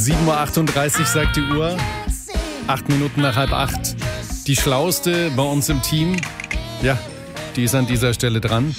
7:38 Uhr sagt die Uhr. 8 Minuten nach 7:30. Die Schlauste bei uns im Team, ja, die ist an dieser Stelle dran.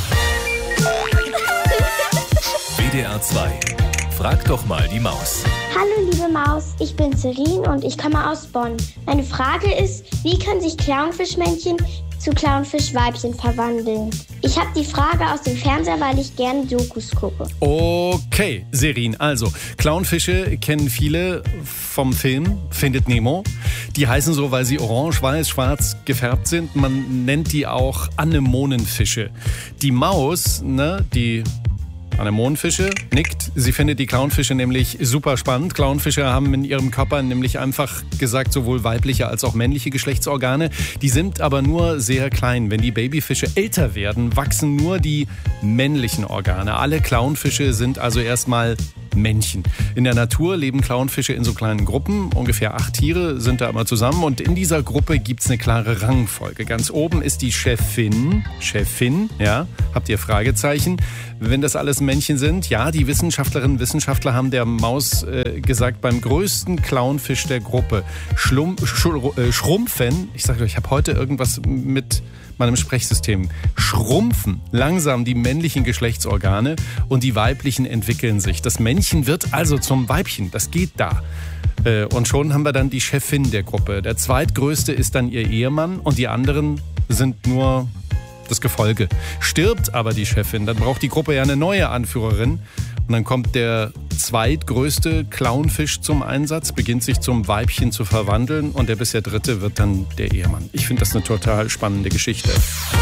WDR 2. Frag doch mal die Maus. Hallo liebe Maus, ich bin Celine und ich komme aus Bonn. Meine Frage ist, wie können sich Clownfischmännchen zu Clownfischweibchen verwandeln? Ich habe die Frage aus dem Fernseher, weil ich gerne Dokus gucke. Okay, Serin, also Clownfische kennen viele vom Film Findet Nemo. Die heißen so, weil sie orange, weiß, schwarz gefärbt sind. Man nennt die auch Anemonenfische. Die Maus, die Anemonenfische nickt. Sie findet die Clownfische nämlich super spannend. Clownfische haben in ihrem Körper nämlich einfach gesagt sowohl weibliche als auch männliche Geschlechtsorgane. Die sind aber nur sehr klein. Wenn die Babyfische älter werden, wachsen nur die männlichen Organe. Alle Clownfische sind also erstmal Männchen. In der Natur leben Clownfische in so kleinen Gruppen. Ungefähr 8 Tiere sind da immer zusammen. Und in dieser Gruppe gibt es eine klare Rangfolge. Ganz oben ist die Chefin, ja, habt ihr Fragezeichen? Wenn das alles Männchen sind, ja, die Wissenschaftlerinnen und Wissenschaftler haben der Maus gesagt, beim größten Clownfisch der Gruppe schrumpfen, ich sage euch, ich habe heute irgendwas mit meinem Sprechsystem, schrumpfen langsam die männlichen Geschlechtsorgane und die weiblichen entwickeln sich. Das Männchen wird also zum Weibchen, das geht da. Und schon haben wir dann die Chefin der Gruppe. Der zweitgrößte ist dann ihr Ehemann und die anderen sind nur das Gefolge. Stirbt aber die Chefin, dann braucht die Gruppe ja eine neue Anführerin. Und dann kommt der zweitgrößte Clownfisch zum Einsatz, beginnt sich zum Weibchen zu verwandeln und der bisher dritte wird dann der Ehemann. Ich finde das eine total spannende Geschichte.